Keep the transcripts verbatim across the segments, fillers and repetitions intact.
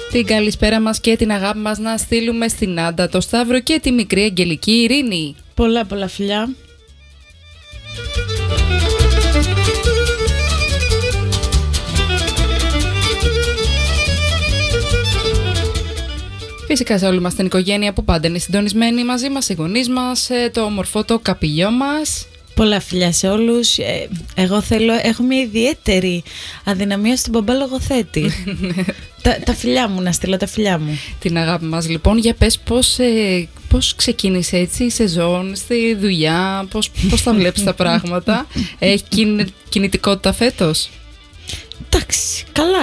Την καλησπέρα μας και την αγάπη μας να στείλουμε στην Άντα, το Σταύρο και τη μικρή Αγγελική Ειρήνη. Πολλά πολλά φιλιά. Φυσικά σε όλη μας την οικογένεια που πάντα είναι συντονισμένη μαζί μας, οι γονείς μας, το όμορφο το καπηλιό μας. Πολλά φιλιά σε όλους. Εγώ θέλω, έχω μια ιδιαίτερη αδυναμία στον μπαμπά λογοθέτη. τα, τα φιλιά μου, να στείλω τα φιλιά μου. Την αγάπη μας λοιπόν. Για πες πώς, ε, πώς ξεκίνησε έτσι η σεζόν στη δουλειά, πώς, πώς τα βλέπεις τα πράγματα. Έχει κιν, κινητικότητα φέτος? Εντάξει, καλά.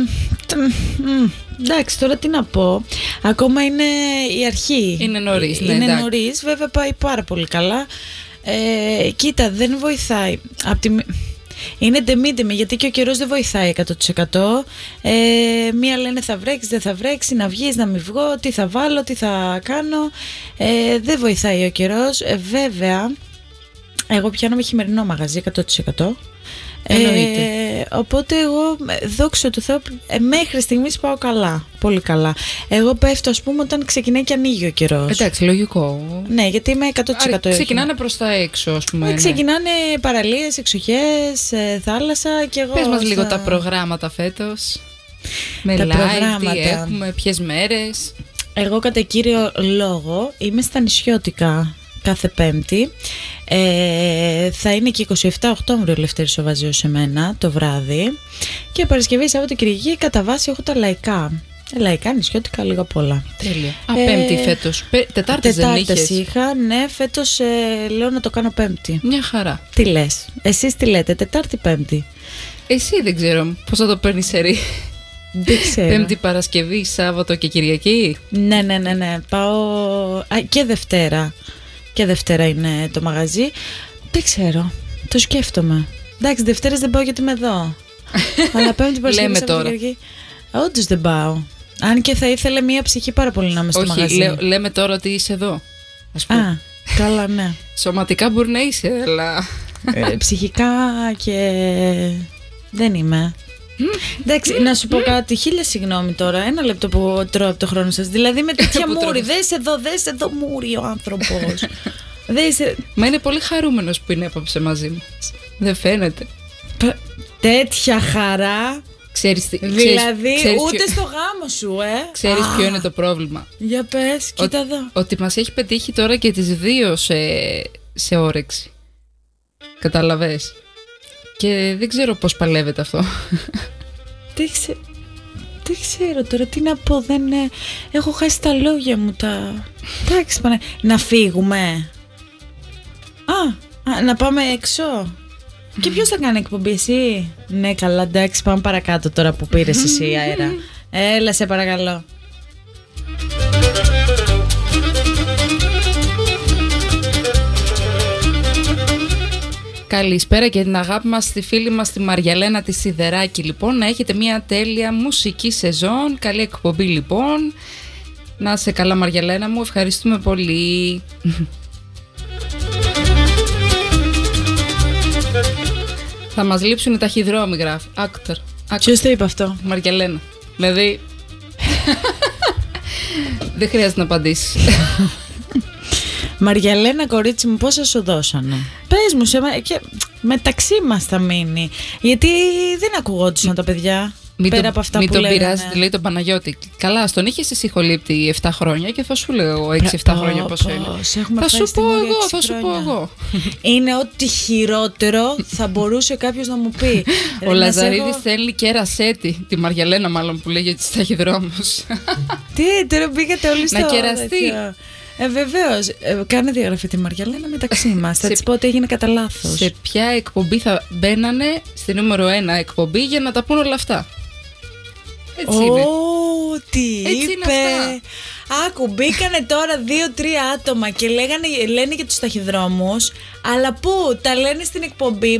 Εντάξει, τώρα τι να πω. Ακόμα είναι η αρχή. Είναι νωρίς, ναι, είναι εντάξει. νωρίς, βέβαια πάει πάρα πολύ καλά. Ε, κοίτα, δεν βοηθάει. Απ' τη... Είναι ντεμή-ντεμή, γιατί και ο καιρός δεν βοηθάει εκατό τοις εκατό. Ε, μία λένε θα βρέξει, δεν θα βρέξει, να βγεις, να μην βγω, τι θα βάλω, τι θα κάνω. Ε, δεν βοηθάει ο καιρός. Ε, βέβαια, εγώ πιάνω με χειμερινό μαγαζί εκατό τοις εκατό. Εννοείται. Ε, οπότε εγώ, δόξα τω Θεώ, ε, μέχρι στιγμής πάω καλά, πολύ καλά. Εγώ πέφτω, ας πούμε, όταν ξεκινάει και ανοίγει ο καιρός. Εντάξει, λογικό. Ναι, γιατί είμαι εκατό τοις εκατό. Άρα, ξεκινάνε προς τα έξω, ας πούμε. Ε, ναι. Ξεκινάνε παραλίες, εξοχές, ε, θάλασσα και εγώ. Πες μας στα... λίγο τα προγράμματα φέτος. Με τα live, προγράμματα. τι έχουμε, ποιες μέρες. Εγώ κατά κύριο λόγο είμαι στα νησιώτικα κάθε Πέμπτη. Ε, θα είναι και εικοστή εβδόμη Οκτώβρη ο Λευτέρης ο Βαζίος σε μένα το βράδυ. Και Παρασκευή, Σάββατο, Κυριακή κατά βάση έχω τα λαϊκά. Ε, λαϊκά, νησιώτικα, λίγα πολλά. Τέλεια. Α, ε, Πέμπτη φέτος. Τετάρτες δεν είχες? Τετάρτες είχα, ναι, φέτος ε, λέω να το κάνω Πέμπτη. Μια χαρά. Τι λες, εσείς τι λέτε, Τετάρτη, Πέμπτη? Εσύ δεν ξέρω πώς θα το παίρνεις σερί. Δεν ξέρω. Πέμπτη, Παρασκευή, Σάββατο και Κυριακή. Ναι, ναι, ναι, ναι. Πάω. Α, και Δευτέρα. Και Δευτέρα είναι το μαγαζί. Δεν ξέρω. Το σκέφτομαι. Εντάξει, Δευτέρες δεν πάω γιατί είμαι εδώ. Αλλά Πέμπτη, Παρασκευή, Σάββατο, Κυριακή. Όντως δεν πάω. Αν και θα ήθελε μία ψυχή πάρα πολύ να είμαι στο Όχι, μαγαζί. Λέ, λέμε τώρα ότι είσαι εδώ. Ας πούμε. Α, καλά, ναι. Σωματικά μπορεί να είσαι, αλλά. ε, ψυχικά και. Δεν είμαι. Εντάξει, να σου πω κάτι, χίλια συγγνώμη τώρα. Ένα λεπτό που τρώω από το χρόνο σας. Δηλαδή με τέτοια μούρη. Δες εδώ, δες εδώ μούρη ο άνθρωπος. Δες... Μα είναι πολύ χαρούμενος που είναι απόψε μαζί μας. Δεν φαίνεται. Τέτοια χαρά. Ξέρεις, δηλαδή ξέρεις, ούτε ποιο... στο γάμο σου, ε. Ξέρεις Α, ποιο είναι το πρόβλημα? Για πες, κοίτα Ό, εδώ. Ότι μας έχει πετύχει τώρα και τις δύο σε, σε όρεξη. Καταλαβες? Και δεν ξέρω πώς παλεύεται αυτό. Δεν ξέρω, δεν ξέρω τώρα τι να πω. Δεν, ε, έχω χάσει τα λόγια μου. Τα... Εντάξει, πάνε. Να φύγουμε. Α, α, να πάμε έξω. Και ποιος θα κάνει εκπομπή, εσύ? Ναι, καλά, εντάξει, πάμε παρακάτω τώρα που πήρες εσύ αέρα. Έλα, σε παρακαλώ. Καλησπέρα και την αγάπη μας στη φίλη μας τη Μαριαλένα τη Σιδεράκη. Λοιπόν, να έχετε μια τέλεια μουσική σεζόν. Καλή εκπομπή λοιπόν. Να είσαι καλά, Μαριαλένα μου, ευχαριστούμε πολύ. Θα μας λείψουν οι ταχυδρόμοι, γράφει. Άκτορ. Ποιος το είπε αυτό? Μαριαλένα. Δηλαδή δεν χρειάζεται να απαντήσεις. Μαριαλένα, κορίτσι μου, πόσα σου δώσανε? Πες μου, σε, και μεταξύ μας θα μείνει. Γιατί δεν ακουγόντουσαν τα παιδιά. Μην πέρα το, από αυτά μην που τον λέγανε. πειράζει, λέει τον Παναγιώτη. Καλά, στον είχε εσύ ηχολήπτη επτά χρόνια και θα σου λέω έξι επτά χρόνια πόσο είναι. Θα σου πω εγώ, θα σου πω εγώ. Είναι ό,τι χειρότερο θα μπορούσε κάποιος να μου πει. Ο Λαζαρίδης έχω... θέλει και ρασέτη. Τη Μαριαλένα, μάλλον, που λέει για τις ταχυδρόμους. Τι, τώρα πήγατε όλοι στο. Να κεραστεί. Ε, βεβαίως. Ε, κάνε διαγραφή τη Μαριαλένα μεταξύ μας. Θα της πω ότι έγινε κατά λάθος. Σε ποια εκπομπή θα μπαίνανε στη νούμερο ένα εκπομπή για να τα πούν όλα αυτά? Έτσι oh, είναι. Τι Έτσι είπε. είναι. Άκου, μπήκανε τώρα δύο-τρία άτομα και λέγανε, λένε για τους ταχυδρόμους. Αλλά πού τα λένε στην εκπομπή?